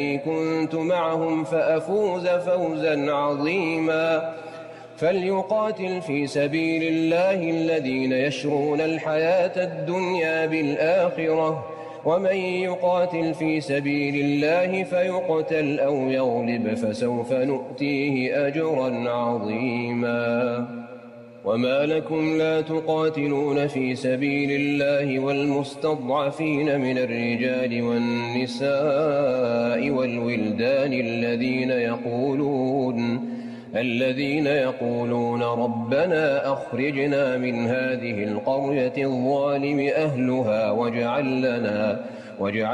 كنت معهم فأفوز فوزا عظيما فليقاتل في سبيل الله الذين يشرون الحياة الدنيا بالآخرة ومن يقاتل في سبيل الله فيقتل أو يغلب فسوف نؤتيه أجرا عظيما وما لكم لا تقاتلون في سبيل الله والمستضعفين من الرجال والنساء والولدان الذين يقولون ربنا أخرجنا من هذه القرية الظالم أهلها واجعل